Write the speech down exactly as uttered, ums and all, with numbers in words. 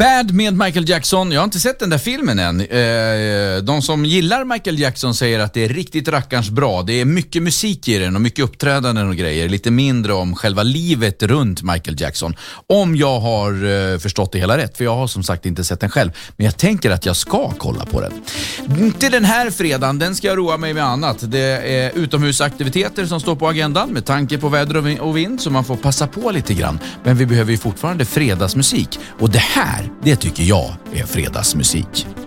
Bad med Michael Jackson. Jag har inte sett den där filmen än. De som gillar Michael Jackson säger att det är riktigt rackarns bra. Det är mycket musik i den och mycket uppträdanden och grejer. Lite mindre om själva livet runt Michael Jackson. Om jag har förstått det hela rätt. För jag har som sagt inte sett den själv. Men jag tänker att jag ska kolla på den. Inte den här fredagen, den ska jag roa mig med annat. Det är utomhusaktiviteter som står på agendan med tanke på väder och vind. Så man får passa på lite grann. Men vi behöver ju fortfarande fredagsmusik. Och det här, det tycker jag är fredagsmusik.